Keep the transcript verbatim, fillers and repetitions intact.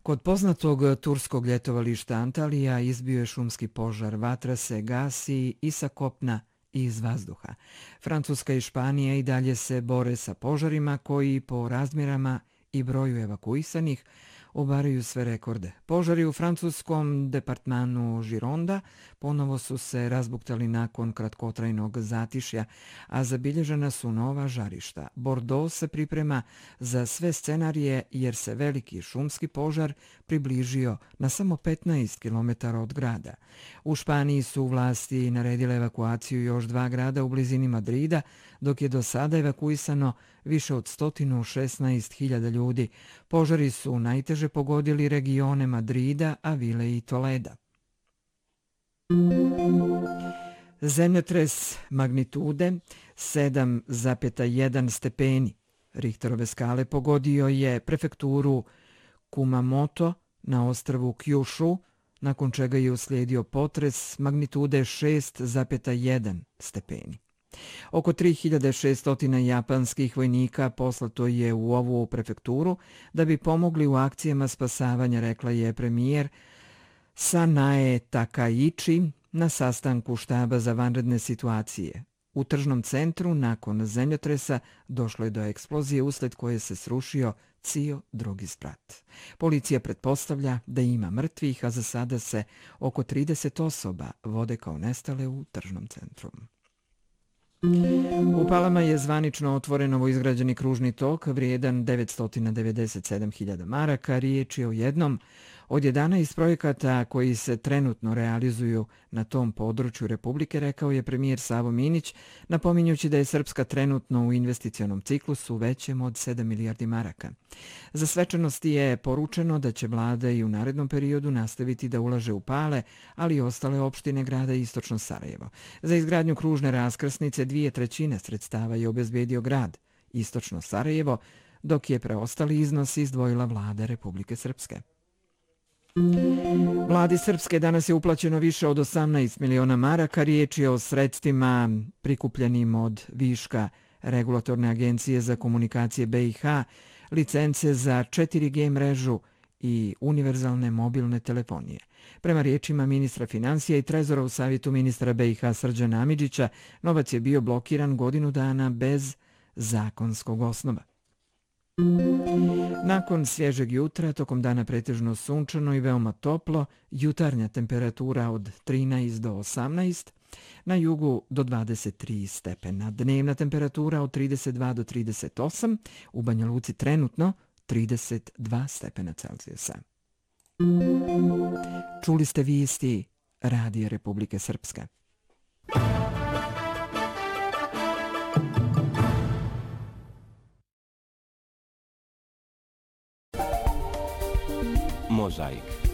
Kod poznatog turskog ljetovališta Antalija izbio je šumski požar. Vatra se gasi i sa kopna i iz vazduha. Francuska i Španija i dalje se bore sa požarima koji po razmjerama i broju evakuisanih obaraju sve rekorde. Požari u francuskom departmanu Gironda ponovo su se razbuktali nakon kratkotrajnog zatišja, a zabilježena su nova žarišta. Bordeaux se priprema za sve scenarije jer se veliki šumski požar približio na samo petnaest kilometara od grada. U Španiji su vlasti naredile evakuaciju još dva grada u blizini Madrida, dok je do sada evakuisano više od sto šesnaest hiljada ljudi. Požari su najteže pogodili regione Madrida, Avile i Toleda. Zemljotres magnitude sedam zarez jedan stepeni Richterove skale pogodio je prefekturu Kumamoto na ostrvu Kyushu, nakon čega je uslijedio potres magnitude šest zarez jedan stepeni. Oko tri hiljade šesto japanskih vojnika poslato je u ovu prefekturu da bi pomogli u akcijama spasavanja, rekla je premijer Sanae Takaichi na sastanku štaba za vanredne situacije. U tržnom centru nakon zemljotresa došlo je do eksplozije usled koje se srušio cijel drugi sprat. Policija pretpostavlja da ima mrtvih, a za sada se oko trideset osoba vode kao nestale u tržnom centru. U Palama je zvanično otvoren novoizgrađeni kružni tok vrijedan devetsto devedeset sedam hiljada maraka. Riječ je o jednom od jedanaest projekata koji se trenutno realizuju na tom području Republike, rekao je premijer Savo Minić, napominjući da je Srpska trenutno u investicionom ciklusu većem od sedam milijardi maraka. Za svečanosti je poručeno da će vlada i u narednom periodu nastaviti da ulaže u Pale, ali i ostale opštine grada Istočno Sarajevo. Za izgradnju kružne raskrsnice dvije trećine sredstava je obezbedio grad Istočno Sarajevo, dok je preostali iznos izdvojila vlada Republike Srpske. Vladi Srpske danas je uplaćeno više od osamnaest miliona maraka. Riječ je o sredstvima prikupljenim od viška Regulatorne agencije za komunikacije B i H, licence za četiri G mrežu i univerzalne mobilne telefonije. Prema riječima ministra financija i trezora u savjetu ministra B i H Srđana Amidžića, novac je bio blokiran godinu dana bez zakonskog osnova. Nakon svježeg jutra, tokom dana pretežno sunčano i veoma toplo, jutarnja temperatura od trinaest do osamnaest, na jugu do dvadeset tri stepena. Dnevna temperatura od trideset dva do trideset osam, u Banja Luci trenutno trideset dva stepena Celzijusa. Čuli ste vijesti Radija Republike Srpske. Mozaik.